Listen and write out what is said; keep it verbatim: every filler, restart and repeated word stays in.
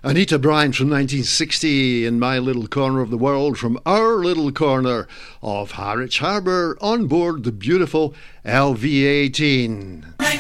Anita Bryant from nineteen sixty in my little corner of the world, from our little corner of Harwich Harbour on board the beautiful L V eighteen.